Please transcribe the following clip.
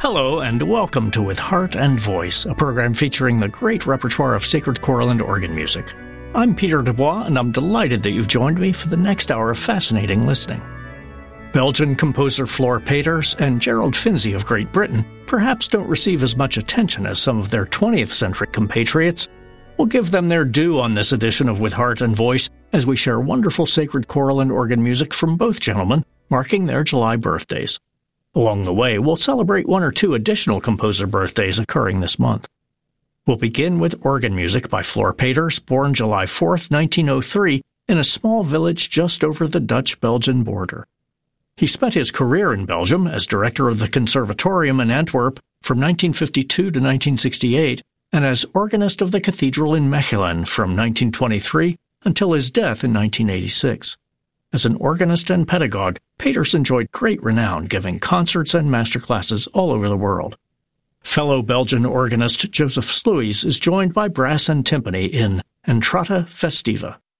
Hello and welcome to With Heart and Voice, a program featuring the great repertoire of sacred choral and organ music. I'm Peter Dubois, and I'm delighted that you've joined me for the next hour of fascinating listening. Belgian composer Flor Peeters and Gerald Finzi of Great Britain perhaps don't receive as much attention as some of their 20th century compatriots. We'll give them their due on this edition of With Heart and Voice as we share wonderful sacred choral and organ music from both gentlemen, marking their July birthdays. Along the way, we'll celebrate one or two additional composer birthdays occurring this month. We'll begin with organ music by Flor Peeters, born July 4th, 1903, in a small village just over the Dutch-Belgian border. He spent his career in Belgium as director of the Conservatorium in Antwerp from 1952 to 1968 and as organist of the cathedral in Mechelen from 1923 until his death in 1986. As an organist and pedagogue, Peeters enjoyed great renown, giving concerts and masterclasses all over the world. Fellow Belgian organist Joseph Sluys is joined by brass and timpani in Entrata Festiva.